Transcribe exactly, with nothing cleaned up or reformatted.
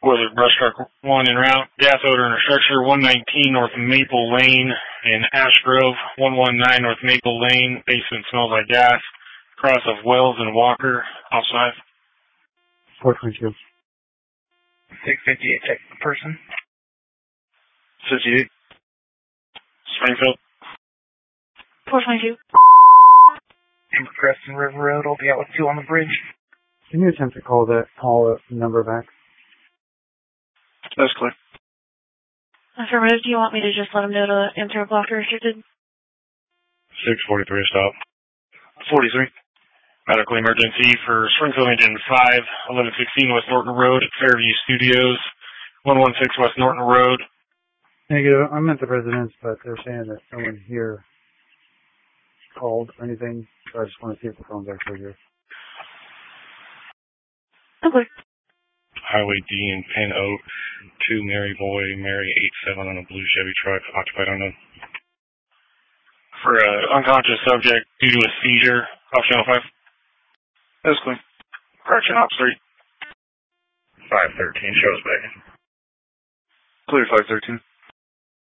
Weather brush truck one en route. Gas odor in a structure. one nineteen North Maple Lane in Ash Grove. one nineteen North Maple Lane. Basement smells like gas. Cross of Wells and Walker. Outside. four twenty-two. six fifty-eight, check the person. fifty-eight. Springfield. four twenty-two. Creston River Road, I'll be out with two on the bridge. Can you attempt to call that call number back? That's clear. Affirmative, do you want me to just let them know to enter blocked or restricted? six forty-three, stop. forty-three. Medical emergency for Springfield Engine five, eleven sixteen West Norton Road, Fairview Studios, one sixteen West Norton Road. Negative. I'm at the residence, but they're saying that no one here called or anything, so I just want to see if the phone's actually here. Okay. Highway D in Penn Oak, two Mary Boy, Mary eight seven on a blue Chevy truck, occupied unknown. For an unconscious subject due to a seizure, off channel five. That's clean. Correction, ops three. five thirteen, shows back. Clear five thirteen.